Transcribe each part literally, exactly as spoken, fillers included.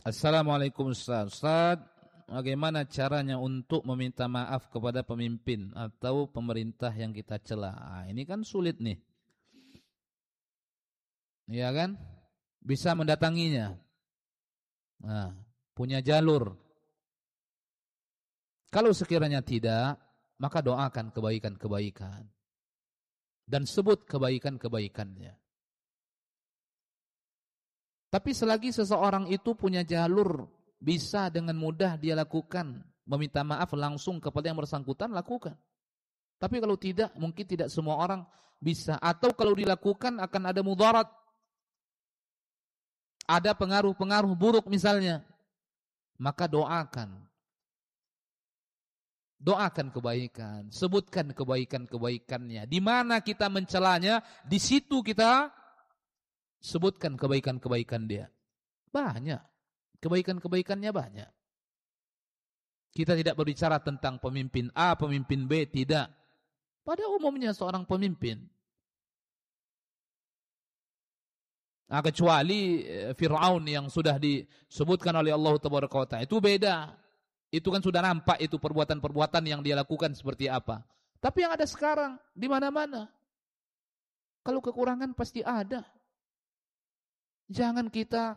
Assalamualaikum Ustaz. Ustaz, bagaimana caranya untuk meminta maaf kepada pemimpin atau pemerintah yang kita cela? Ah, ini kan sulit nih. Iya kan? Bisa mendatanginya. Nah, punya jalur. Kalau sekiranya tidak, maka doakan kebaikan-kebaikan dan sebut kebaikan-kebaikannya. Tapi selagi seseorang itu punya jalur, bisa dengan mudah dia lakukan, meminta maaf langsung kepada yang bersangkutan, lakukan. Tapi kalau tidak, mungkin tidak semua orang bisa. Atau kalau dilakukan akan ada mudarat. Ada pengaruh-pengaruh buruk misalnya. Maka doakan. Doakan kebaikan. Sebutkan kebaikan-kebaikannya. Di mana kita mencelanya, di situ kita sebutkan kebaikan-kebaikan dia. Banyak. Kebaikan-kebaikannya banyak. Kita tidak berbicara tentang pemimpin A, pemimpin B, tidak. Pada umumnya seorang pemimpin. Nah, kecuali Fir'aun yang sudah disebutkan oleh Allah Tabaraka wa Ta'ala. Itu beda. Itu kan sudah nampak itu perbuatan-perbuatan yang dia lakukan seperti apa. Tapi yang ada sekarang, di mana-mana. Kalau kekurangan pasti ada. Jangan kita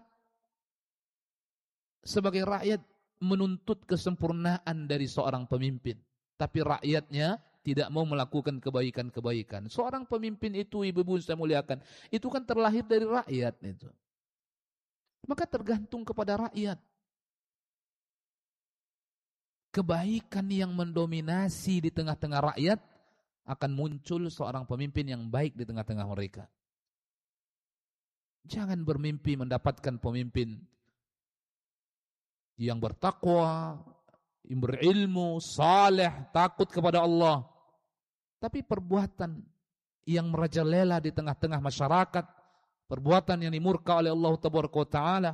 sebagai rakyat menuntut kesempurnaan dari seorang pemimpin. Tapi rakyatnya tidak mau melakukan kebaikan-kebaikan. Seorang pemimpin itu, ibu-ibu saya muliakan, itu kan terlahir dari rakyat itu. Maka tergantung kepada rakyat. Kebaikan yang mendominasi di tengah-tengah rakyat akan muncul seorang pemimpin yang baik di tengah-tengah mereka. Jangan bermimpi mendapatkan pemimpin yang bertakwa, yang berilmu, saleh, takut kepada Allah. Tapi perbuatan yang merajalela di tengah-tengah masyarakat, perbuatan yang dimurka oleh Allah Taala,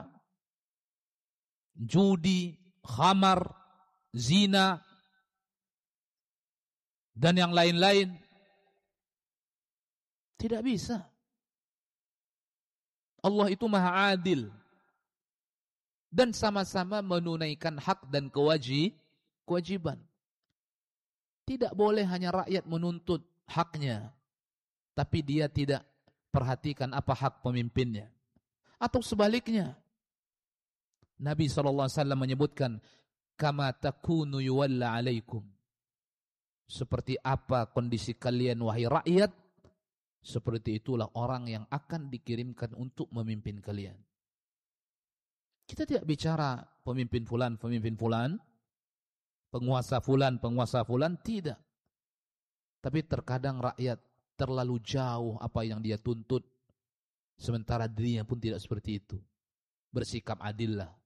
judi, khamar, zina, dan yang lain-lain, tidak bisa. Allah itu maha adil. Dan sama-sama menunaikan hak dan kewajib, kewajiban. Tidak boleh hanya rakyat menuntut haknya, tapi dia tidak perhatikan apa hak pemimpinnya. Atau sebaliknya, Nabi shallallahu alaihi wasallam menyebutkan, kama takunu yuwalla alaikum. Seperti apa kondisi kalian wahai rakyat, seperti itulah orang yang akan dikirimkan untuk memimpin kalian. Kita tidak bicara pemimpin fulan, pemimpin fulan, penguasa fulan, penguasa fulan, tidak. Tapi terkadang rakyat terlalu jauh apa yang dia tuntut, sementara dirinya pun tidak seperti itu. Bersikap adillah.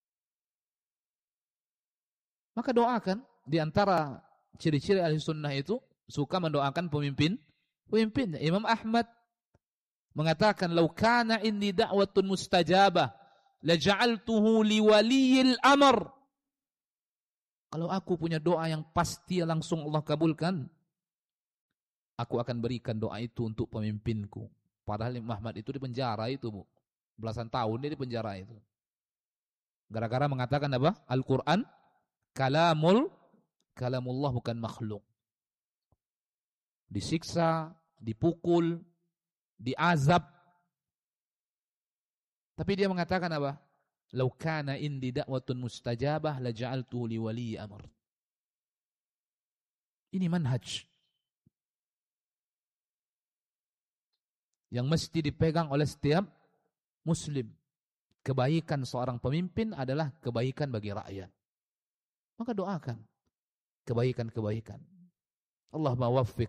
Maka doakan, di antara ciri-ciri ahli sunnah itu, suka mendoakan pemimpin, pemimpinnya. Imam Ahmad mengatakan, "Lau kana inni da'watun mustajabah, la ja'altuhu li waliyil amr." Kalau aku punya doa yang pasti langsung Allah kabulkan, aku akan berikan doa itu untuk pemimpinku. Padahal Imam Ahmad itu di penjara itu, Bu. Belasan tahun dia di penjara itu. Gara-gara mengatakan apa? Al-Quran kalamul kalamullah, bukan makhluk. Disiksa, dipukul, diazab. Tapi dia mengatakan apa? Lau kana indi da'watun mustajabah la ja'altuhu li wali amr. Ini manhaj yang mesti dipegang oleh setiap muslim. Kebaikan seorang pemimpin adalah kebaikan bagi rakyat. Maka doakan kebaikan-kebaikan. Allah mawaffiq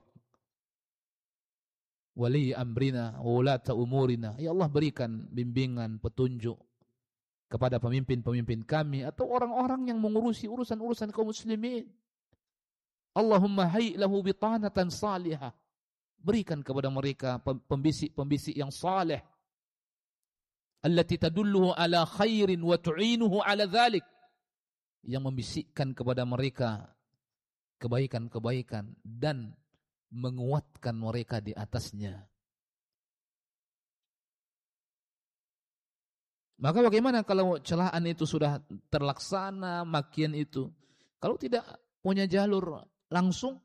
wali amrina wa ulata umurina. Ya Allah, berikan bimbingan, petunjuk kepada pemimpin-pemimpin kami atau orang-orang yang mengurusi urusan-urusan kaum muslimin. Allahumma hayy lahu bitanatan salihah. Berikan kepada mereka pembisik-pembisik yang saleh. Allati tadulluhu ala khairin wa tu'inuhu ala dhalik. Yang membisikkan kepada mereka kebaikan-kebaikan dan menguatkan mereka di atasnya. Maka bagaimana kalau celaan itu sudah terlaksana, makian itu? Kalau tidak punya jalur langsung,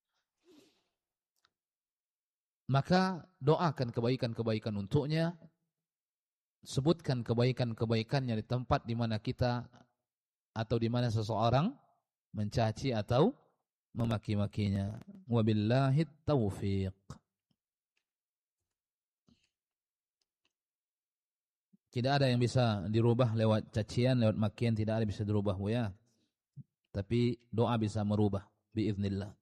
maka doakan kebaikan-kebaikan untuknya, sebutkan kebaikan-kebaikannya di tempat di mana kita atau di mana seseorang mencaci atau memaki-makinya. Wabillahi taufiq. Tidak ada yang bisa dirubah lewat cacian, lewat makian, tidak ada yang bisa dirubah, Bu ya. Tapi doa bisa merubah biiznillah.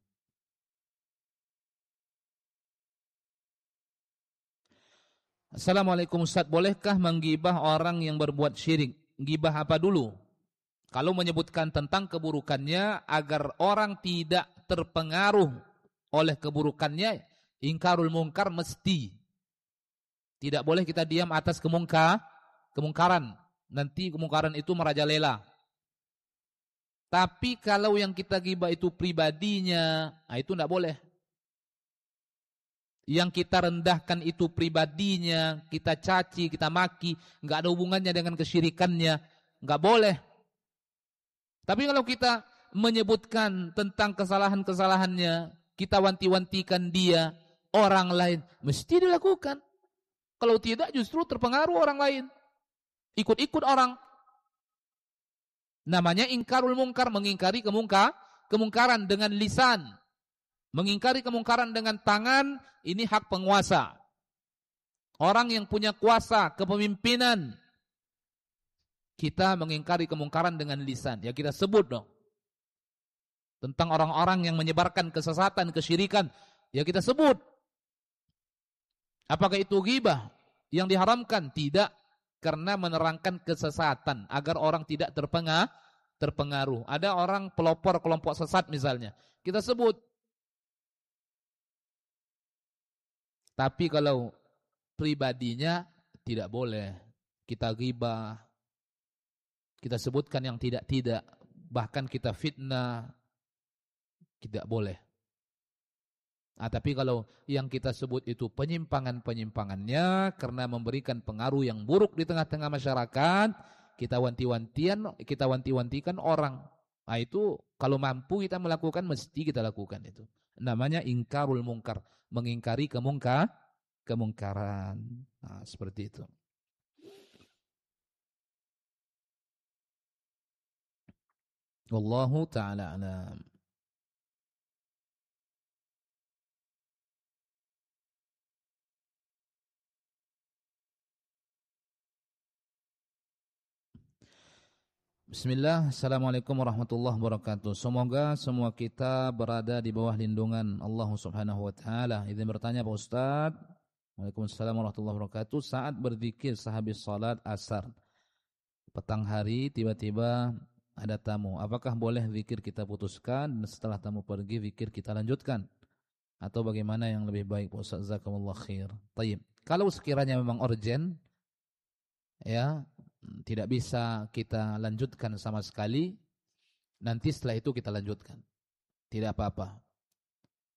Assalamualaikum Ustaz, bolehkah menggibah orang yang berbuat syirik? Gibah apa dulu? Kalau menyebutkan tentang keburukannya agar orang tidak terpengaruh oleh keburukannya, ingkarul mungkar mesti. Tidak boleh kita diam atas kemungkar, kemungkaran. Nanti kemungkaran itu merajalela. Tapi kalau yang kita gibah itu pribadinya, nah itu tidak boleh. Yang kita rendahkan itu pribadinya, kita caci, kita maki, enggak ada hubungannya dengan kesyirikannya, enggak boleh. Tapi kalau kita menyebutkan tentang kesalahan-kesalahannya, kita wanti-wantikan dia, orang lain, mesti dilakukan. Kalau tidak justru terpengaruh orang lain. Ikut-ikut orang. Namanya ingkarul mungkar, mengingkari kemungkar, kemungkaran dengan lisan. Mengingkari kemungkaran dengan tangan, ini hak penguasa. Orang yang punya kuasa, kepemimpinan. Kita mengingkari kemungkaran dengan lisan. Ya kita sebut dong. Tentang orang-orang yang menyebarkan kesesatan, kesyirikan. Ya kita sebut. Apakah itu ghibah yang diharamkan? Tidak. Karena menerangkan kesesatan. Agar orang tidak terpengaruh. terpengaruh. Ada orang pelopor kelompok sesat misalnya. Kita sebut. Tapi kalau pribadinya tidak boleh. Kita ghibah. Kita sebutkan yang tidak-tidak. Bahkan kita fitnah. Tidak boleh. Ah, tapi kalau yang kita sebut itu penyimpangan-penyimpangannya karena memberikan pengaruh yang buruk di tengah-tengah masyarakat, kita wanti-wantian, kita wanti-wantikan orang. Ah, itu kalau mampu kita melakukan mesti kita lakukan itu. Namanya ingkarul mungkar, mengingkari kemungkar, kemungkaran. Nah, seperti itu. Wallahu ta'ala alam. Bismillah, Assalamualaikum warahmatullahi wabarakatuh. Semoga semua kita berada di bawah lindungan Allah subhanahu wa ta'ala. Izin bertanya Pak Ustaz. Waalaikumsalam warahmatullahi wabarakatuh. Saat berzikir sehabis salat asar, petang hari tiba-tiba ada tamu. Apakah boleh zikir kita putuskan dan setelah tamu pergi zikir kita lanjutkan? Atau bagaimana yang lebih baik Pak Ustaz? Jazakumullah khair. Tayyib. Kalau sekiranya memang urgent, ya, tidak bisa kita lanjutkan sama sekali, nanti setelah itu kita lanjutkan. Tidak apa-apa.